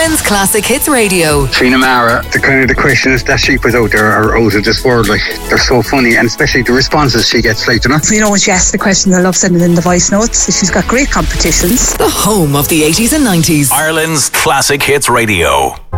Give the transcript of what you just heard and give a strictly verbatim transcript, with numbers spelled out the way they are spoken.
Ireland's Classic Hits Radio. Trina Mara, the kind of the questions that she puts out there are out of this world. Like, they're so funny, and especially the responses she gets, like, you know. You know, when she asks the questions, I love sending in the voice notes. She's got great competitions. The home of the eighties and nineties. Ireland's Classic Hits Radio.